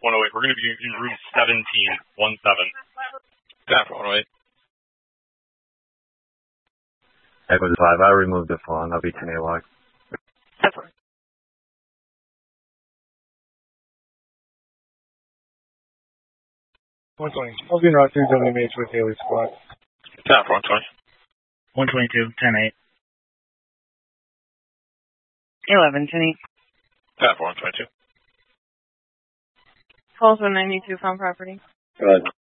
108. We're going to be in room 17, 17. Staff 108. Echo 5, I removed the phone. I'll be 10 lock. That's right. Moving route through WMH with Haley Squad. Staff 120. 122, 10-8. 11, 10-8. Staff 122. Calls 192 found property. Good.